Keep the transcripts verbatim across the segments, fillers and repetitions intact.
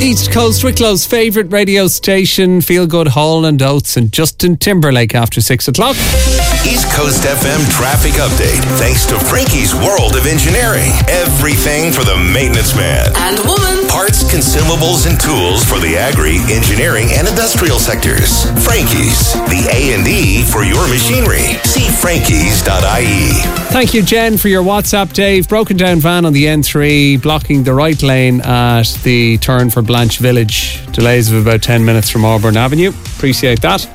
East Coast, Wicklow's favourite radio station, Feel Good, Hall and Oates and Justin Timberlake after six o'clock. East Coast F M traffic update thanks to Frankie's World of Engineering. Everything for the maintenance man and woman. Parts, consumables and tools for the agri, engineering and industrial sectors. Frankie's, the A and E for your machinery. See frankies dot I E. Thank you, Jen, for your WhatsApp, Dave. Broken down van on the N three, blocking the right lane at the turn for Blanche Village. Delays of about ten minutes from Auburn Avenue. Appreciate that.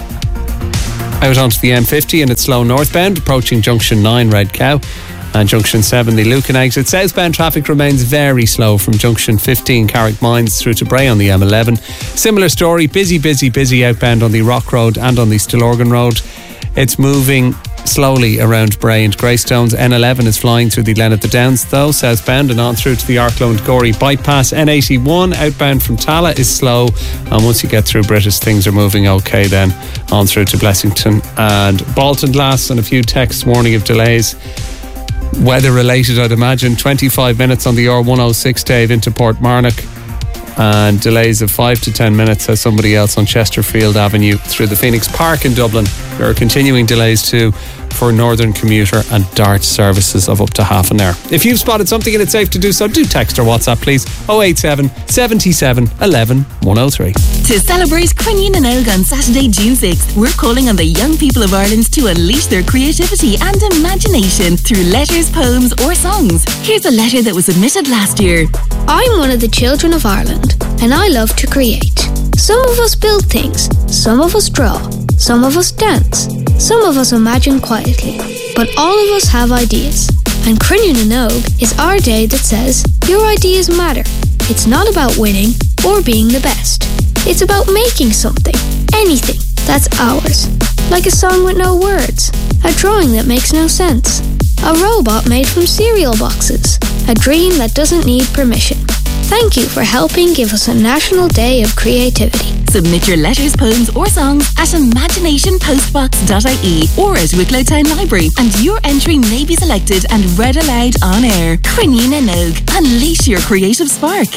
Out onto the M fifty and it's slow northbound, approaching Junction nine, Red Cow, and Junction seven, the Lucan exit. Southbound traffic remains very slow from Junction fifteen, Carrick Mines, through to Bray on the M eleven. Similar story, busy, busy, busy outbound on the Rock Road and on the Stillorgan Road. It's moving slowly around Bray and Greystones. N eleven is flying through the Glen at the Downs though, southbound, and on through to the Arklow and Gorey bypass. N eighty-one outbound from Tala is slow, and once you get through British, things are moving okay then on through to Blessington and Baltinglass. And a few texts warning of delays, weather related I'd imagine. Twenty-five minutes on the R one oh six, Dave, into Portmarnock, and delays of five to ten minutes, says somebody else, on Chesterfield Avenue through the Phoenix Park in Dublin. There are continuing delays too for Northern Commuter and Dart services of up to half an hour. If you've spotted something and it's safe to do so, do text or WhatsApp please. oh eight seven, seventy-seven, eleven, one oh three. To celebrate Quinnian and Og on Saturday, June sixth, we're calling on the young people of Ireland to unleash their creativity and imagination through letters, poems or songs. Here's a letter that was submitted last year. I'm one of the children of Ireland and I love to create. Some of us build things, some of us draw, some of us dance, some of us imagine quietly, but all of us have ideas. And Quinnian and Og is our day that says your ideas matter. It's not about winning or being the best. It's about making something, anything, that's ours. Like a song with no words, a drawing that makes no sense, a robot made from cereal boxes, a dream that doesn't need permission. Thank you for helping give us a National Day of Creativity. Submit your letters, poems or songs at imagination postbox dot I E or at Wicklow Town Library, and your entry may be selected and read aloud on air. Quinnian and Og, unleash your creative spark.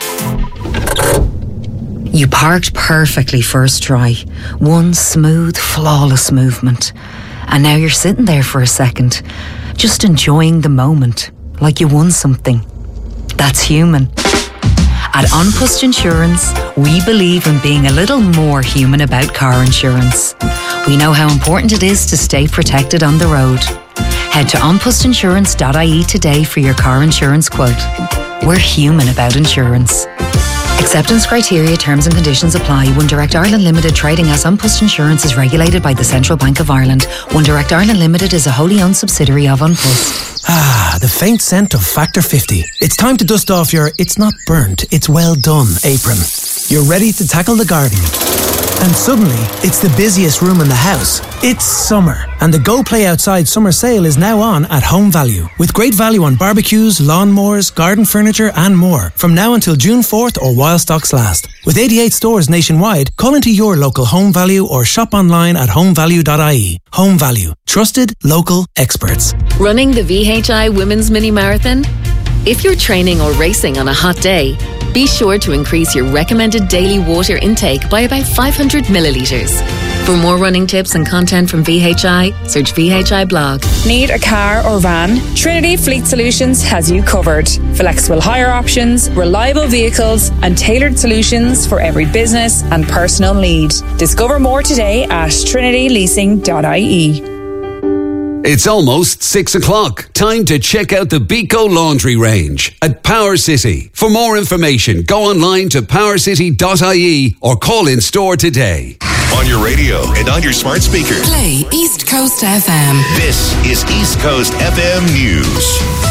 You parked perfectly first try. One smooth, flawless movement. And now you're sitting there for a second, just enjoying the moment, like you won something. That's human. At An Post Insurance, we believe in being a little more human about car insurance. We know how important it is to stay protected on the road. Head to an post insurance dot I E today for your car insurance quote. We're human about insurance. Acceptance criteria, terms and conditions apply. One Direct Ireland Limited, trading as An Post Insurance, is regulated by the Central Bank of Ireland. One Direct Ireland Limited is a wholly owned subsidiary of An Post. Ah, the faint scent of Factor fifty. It's time to dust off your "it's not burnt, it's well done" apron. You're ready to tackle the garden. And suddenly, it's the busiest room in the house. It's summer, and the Go Play Outside summer sale is now on at Home Value, with great value on barbecues, lawnmowers, garden furniture and more, from now until June fourth or while stocks last. With eighty-eight stores nationwide, call into your local Home Value or shop online at home value dot I E. Home Value. Trusted, local experts. Running the V H I Women's Mini Marathon? If you're training or racing on a hot day, be sure to increase your recommended daily water intake by about five hundred millilitres. For more running tips and content from V H I, search V H I blog. Need a car or van? Trinity Fleet Solutions has you covered. Flexible hire options, reliable vehicles and tailored solutions for every business and personal need. Discover more today at trinity leasing dot I E. It's almost six o'clock. Time to check out the Beco Laundry range at Power City. For more information, go online to power city dot I E or call in store today. On your radio and on your smart speaker. Play East Coast F M. This is East Coast F M News.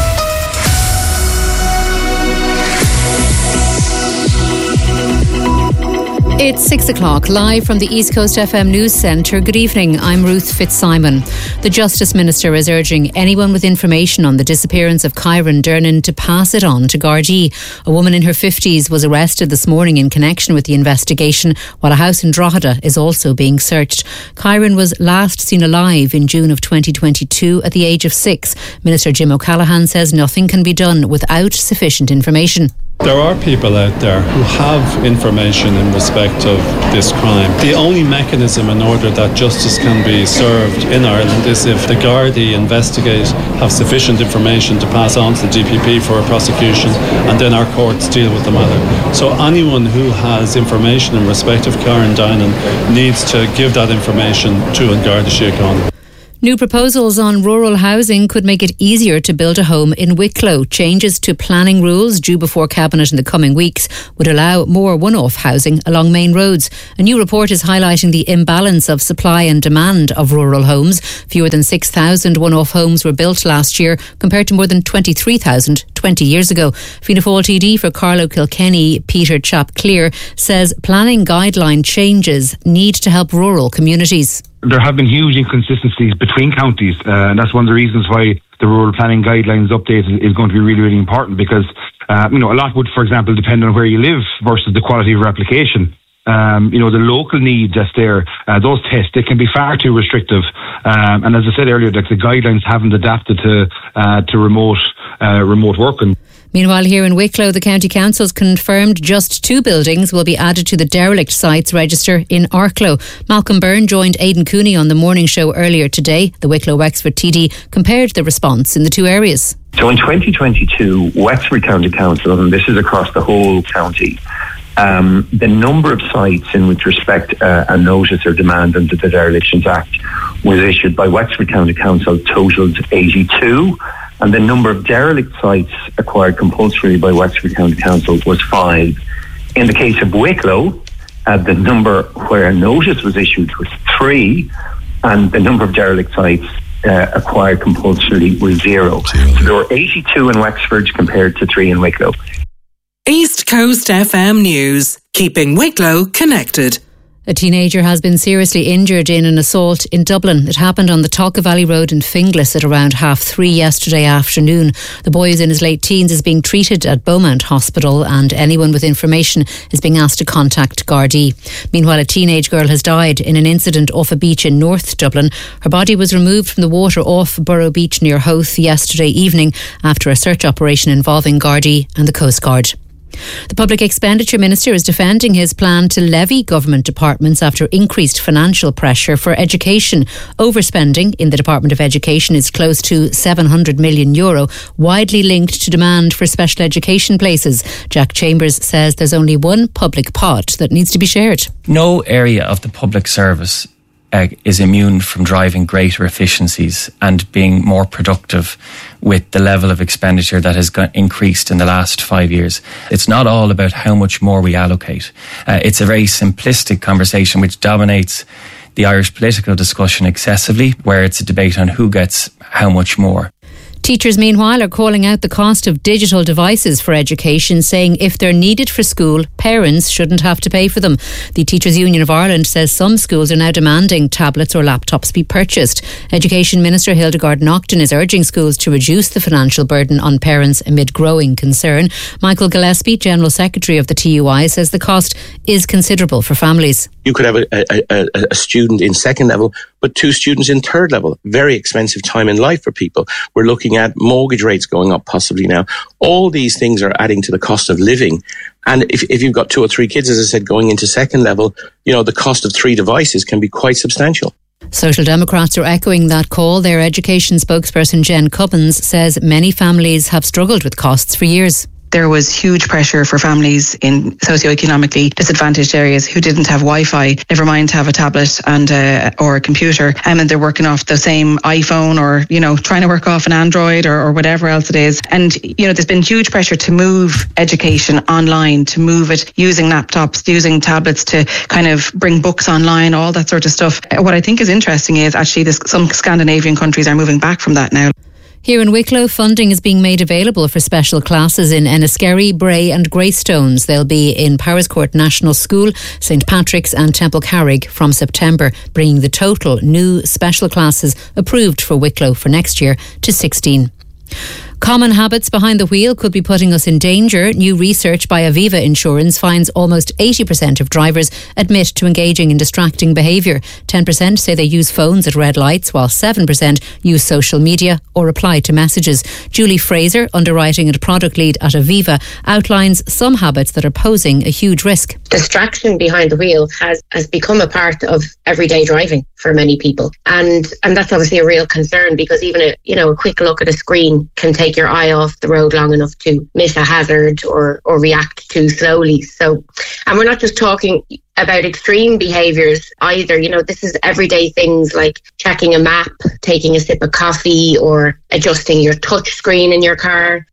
It's six o'clock, live from the East Coast F M News Centre. Good evening, I'm Ruth Fitzsimon. The Justice Minister is urging anyone with information on the disappearance of Kyron Dernan to pass it on to Gardaí. A woman in her fifties was arrested this morning in connection with the investigation, while a house in Drogheda is also being searched. Kyron was last seen alive in June of twenty twenty-two at the age of six. Minister Jim O'Callaghan says nothing can be done without sufficient information. There are people out there who have information in respect of this crime. The only mechanism in order that justice can be served in Ireland is if the Gardaí investigate, have sufficient information to pass on to the D P P for a prosecution, and then our courts deal with the matter. So anyone who has information in respect of Karen Dinan needs to give that information to An Garda Síochána. New proposals on rural housing could make it easier to build a home in Wicklow. Changes to planning rules due before Cabinet in the coming weeks would allow more one-off housing along main roads. A new report is highlighting the imbalance of supply and demand of rural homes. Fewer than six thousand one-off homes were built last year compared to more than twenty-three thousand twenty years ago. Fianna Fáil T D for Carlow Kilkenny, Peter Chapclear, says planning guideline changes need to help rural communities. There have been huge inconsistencies between counties, uh, and that's one of the reasons why the rural planning guidelines update is going to be really, really important, because uh, you know, a lot would, for example, depend on where you live versus the quality of your application. Um, you know, the local need that's there, uh, those tests, they can be far too restrictive. Um, and as I said earlier, like, the guidelines haven't adapted to uh, to remote uh, remote working. Meanwhile, here in Wicklow, the County Council's confirmed just two buildings will be added to the derelict sites register in Arklow. Malcolm Byrne joined Aidan Cooney on the morning show earlier today. The Wicklow Wexford T D compared the response in the two areas. So in twenty twenty-two, Wexford County Council, and this is across the whole county, um, the number of sites in which respect uh, a notice or demand under the Derelictions Act was issued by Wexford County Council totaled eighty-two. And the number of derelict sites acquired compulsorily by Wexford County Council was five. In the case of Wicklow, uh, the number where a notice was issued was three, and the number of derelict sites uh, acquired compulsorily was zero. So there were eighty-two in Wexford compared to three in Wicklow. East Coast F M News, keeping Wicklow connected. A teenager has been seriously injured in an assault in Dublin. It happened on the Talca Valley Road in Finglas at around half three yesterday afternoon. The boy, who's in his late teens, is being treated at Beaumont Hospital, and anyone with information is being asked to contact Gardaí. Meanwhile, a teenage girl has died in an incident off a beach in North Dublin. Her body was removed from the water off Burrow Beach near Howth yesterday evening after a search operation involving Gardaí and the Coast Guard. The Public Expenditure Minister is defending his plan to levy government departments after increased financial pressure for education. Overspending in the Department of Education is close to seven hundred million euro, widely linked to demand for special education places. Jack Chambers says there's only one public pot that needs to be shared. No area of the public service Uh, is immune from driving greater efficiencies and being more productive with the level of expenditure that has got increased in the last five years. It's not all about how much more we allocate. Uh, it's a very simplistic conversation which dominates the Irish political discussion excessively, where it's a debate on who gets how much more. Teachers, meanwhile, are calling out the cost of digital devices for education, saying if they're needed for school, parents shouldn't have to pay for them. The Teachers Union of Ireland says some schools are now demanding tablets or laptops be purchased. Education Minister Hildegard Naughton is urging schools to reduce the financial burden on parents amid growing concern. Michael Gillespie, General Secretary of the T U I, says the cost is considerable for families. You could have a, a, a, a student in second level, but two students in third level. Very expensive time in life for people. We're looking at mortgage rates going up possibly now. All these things are adding to the cost of living. And if, if you've got two or three kids, as I said, going into second level, you know, the cost of three devices can be quite substantial. Social Democrats are echoing that call. Their education spokesperson Jen Cubbins says many families have struggled with costs for years. There was huge pressure for families in socioeconomically disadvantaged areas who didn't have Wi-Fi, never mind to have a tablet and uh, or a computer, um, and they're working off the same iPhone or, you know, trying to work off an Android or, or whatever else it is. And, you know, there's been huge pressure to move education online, to move it using laptops, using tablets to kind of bring books online, all that sort of stuff. What I think is interesting is actually this, some Scandinavian countries are moving back from that now. Here in Wicklow, funding is being made available for special classes in Enniskerry, Bray and Greystones. They'll be in Powerscourt National School, St Patrick's and Temple Carrig from September, bringing the total new special classes approved for Wicklow for next year to sixteen. Common habits behind the wheel could be putting us in danger. New research by Aviva Insurance finds almost eighty percent of drivers admit to engaging in distracting behaviour. ten percent say they use phones at red lights, while seven percent use social media or reply to messages. Julie Fraser, underwriting and product lead at Aviva, outlines some habits that are posing a huge risk. Distraction behind the wheel has, has become a part of everyday driving for many people. And and that's obviously a real concern, because even a, you know, a quick look at a screen can take your eye off the road long enough to miss a hazard or, or react too slowly. So, and we're not just talking about extreme behaviours either. You know, this is everyday things like checking a map, taking a sip of coffee, or adjusting your touch screen in your car.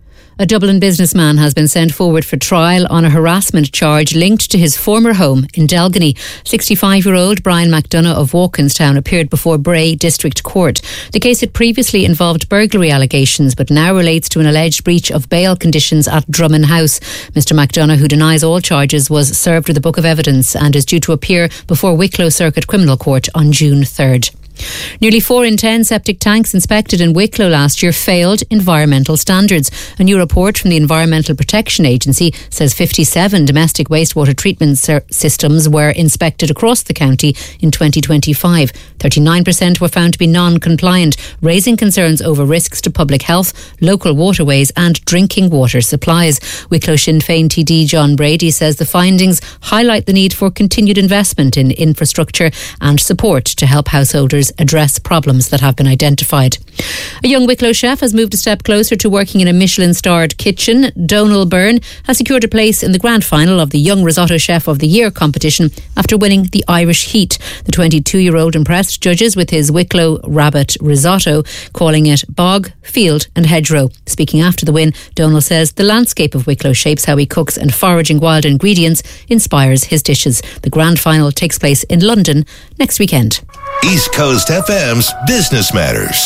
A Dublin businessman has been sent forward for trial on a harassment charge linked to his former home in Delgany. sixty-five-year-old Brian McDonough of Walkinstown appeared before Bray District Court. The case had previously involved burglary allegations, but now relates to an alleged breach of bail conditions at Drummond House. Mister McDonough, who denies all charges, was served with a book of evidence and is due to appear before Wicklow Circuit Criminal Court on June third. Nearly four in ten septic tanks inspected in Wicklow last year failed environmental standards. A new report from the Environmental Protection Agency says fifty-seven domestic wastewater treatment ser- systems were inspected across the county in twenty twenty-five. thirty-nine percent were found to be non-compliant, raising concerns over risks to public health, local waterways and drinking water supplies. Wicklow Sinn Féin T D John Brady says the findings highlight the need for continued investment in infrastructure and support to help householders address problems that have been identified. A young Wicklow chef has moved a step closer to working in a Michelin-starred kitchen. Donal Byrne has secured a place in the grand final of the Young Risotto Chef of the Year competition after winning the Irish Heat. The twenty-two-year-old impressed judges with his Wicklow rabbit risotto, calling it bog, field and hedgerow. Speaking after the win, Donal says the landscape of Wicklow shapes how he cooks, and foraging wild ingredients inspires his dishes. The grand final takes place in London next weekend. East Coast F M's Business Matters.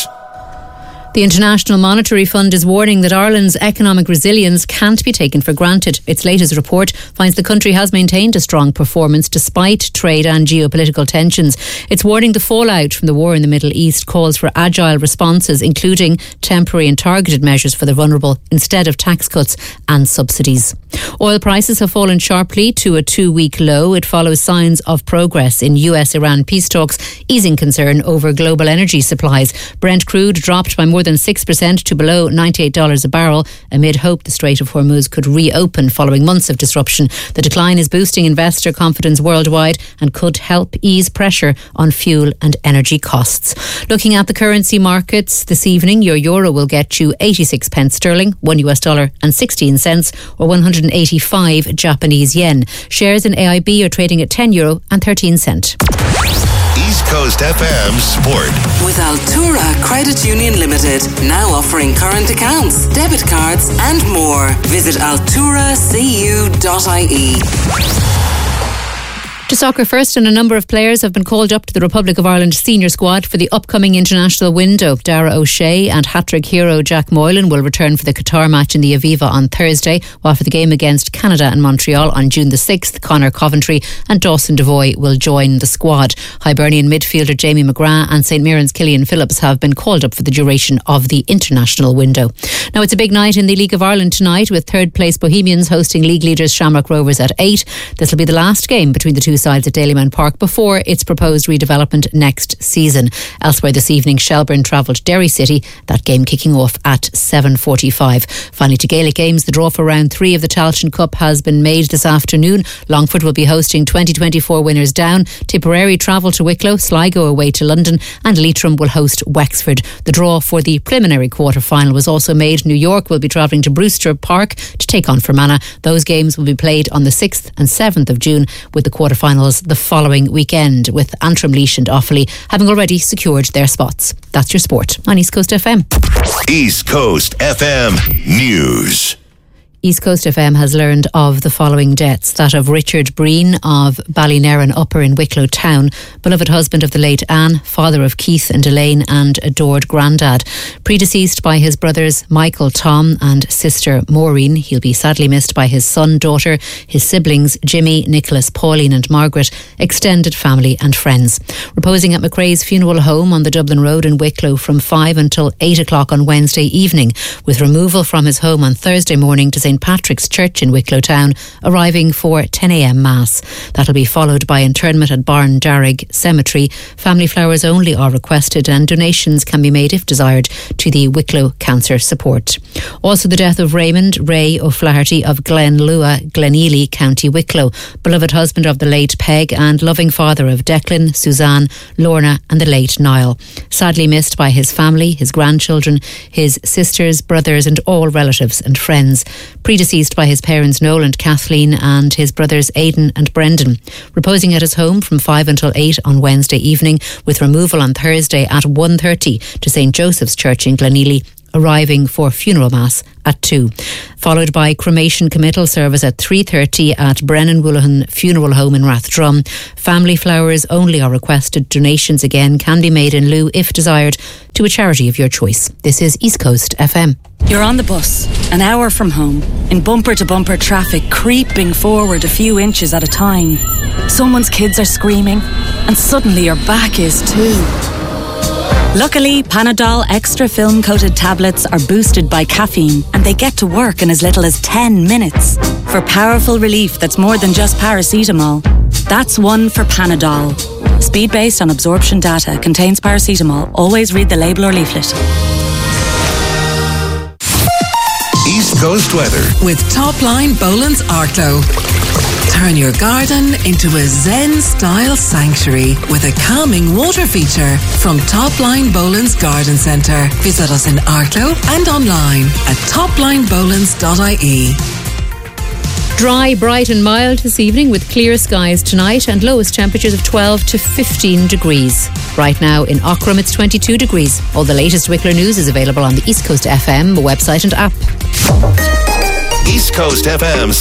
The International Monetary Fund is warning that Ireland's economic resilience can't be taken for granted. Its latest report finds the country has maintained a strong performance despite trade and geopolitical tensions. It's warning the fallout from the war in the Middle East calls for agile responses, including temporary and targeted measures for the vulnerable instead of tax cuts and subsidies. Oil prices have fallen sharply to a two-week low. It follows signs of progress in U S-Iran peace talks, easing concern over global energy supplies. Brent crude dropped by more than six percent to below ninety-eight dollars a barrel amid hope the Strait of Hormuz could reopen following months of disruption. The decline is boosting investor confidence worldwide and could help ease pressure on fuel and energy costs. Looking at the currency markets this evening, your euro will get you eighty-six pence sterling, one U S dollar and sixteen cents, or one hundred eighty-five Japanese yen. Shares in A I B are trading at ten euro and thirteen cent. East Coast F M Sport. With Altura Credit Union Limited, now offering current accounts, debit cards and more. Visit altura c u dot I E. To soccer first, and a number of players have been called up to the Republic of Ireland senior squad for the upcoming international window. Dara O'Shea and hat-trick hero Jack Moylan will return for the Qatar match in the Aviva on Thursday, while for the game against Canada and Montreal on June the sixth, Conor Coventry and Dawson Devoy will join the squad. Hibernian midfielder Jamie McGrath and St Mirren's Killian Phillips have been called up for the duration of the international window. Now, it's a big night in the League of Ireland tonight, with third place Bohemians hosting league leaders Shamrock Rovers at eight. This will be the last game between the two sides at Daleyman Park before its proposed redevelopment next season. Elsewhere this evening, Shelbourne travel to Derry City, that game kicking off at seven forty-five. Finally, to Gaelic games, the draw for round three of the Tailteann Cup has been made this afternoon. Longford will be hosting twenty twenty-four winners Down. Tipperary travel to Wicklow, Sligo away to London, and Leitrim will host Wexford. The draw for the preliminary quarter-final was also made. New York will be travelling to Brewster Park to take on Fermanagh. Those games will be played on the sixth and seventh of June, with the quarter-finals the following weekend, with Antrim, Laois and Offaly having already secured their spots. That's your sport on East Coast F M. East Coast F M News. East Coast F M has learned of the following deaths. That of Richard Breen of Ballynerran Upper in Wicklow Town, beloved husband of the late Anne, father of Keith and Elaine and adored grandad. Predeceased by his brothers Michael, Tom and sister Maureen. He'll be sadly missed by his son, daughter, his siblings Jimmy, Nicholas, Pauline and Margaret, extended family and friends. Reposing at McRae's funeral home on the Dublin Road in Wicklow from five until eight o'clock on Wednesday evening, with removal from his home on Thursday morning to St Patrick's Church in Wicklow Town, arriving for ten a.m. Mass. That'll be followed by interment at Barn Darrig Cemetery. Family flowers only are requested and donations can be made if desired to the Wicklow Cancer Support. Also the death of Raymond Ray O'Flaherty of Glenlua, Glenealy, County Wicklow, beloved husband of the late Peg and loving father of Declan, Suzanne, Lorna and the late Niall. Sadly missed by his family, his grandchildren, his sisters, brothers and all relatives and friends. Predeceased by his parents Noel and Kathleen and his brothers Aidan and Brendan. Reposing at his home from five until eight on Wednesday evening, with removal on Thursday at one thirty to St Joseph's Church in Glenealy, arriving for funeral mass at two. Followed by cremation committal service at three thirty at Brennan Woolahan Funeral Home in Rathdrum. Family flowers only are requested. Donations again can be made in lieu, if desired, to a charity of your choice. This is East Coast F M. You're on the bus, an hour from home, in bumper-to-bumper traffic, creeping forward a few inches at a time. Someone's kids are screaming, and suddenly your back is too. Luckily, Panadol Extra Film-Coated tablets are boosted by caffeine, and they get to work in as little as ten minutes. For powerful relief that's more than just paracetamol. That's one for Panadol. Speed based on absorption data, contains paracetamol. Always read the label or leaflet. East Coast weather with Topline Boland's Arklow. Turn your garden into a Zen-style sanctuary with a calming water feature from Topline Boland's Garden Centre. Visit us in Arklow and online at topline bolands dot I E. Dry, bright and mild this evening with clear skies tonight and lowest temperatures of twelve to fifteen degrees. Right now in Aughrim it's twenty-two degrees. All the latest Wicklow news is available on the East Coast F M website and app. East Coast F M